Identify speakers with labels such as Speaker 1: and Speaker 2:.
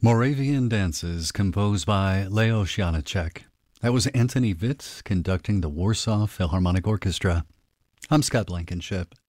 Speaker 1: Moravian Dances, composed by Leo Janáček. That was Anthony Vitt conducting the Warsaw Philharmonic Orchestra. I'm Scott Blankenship.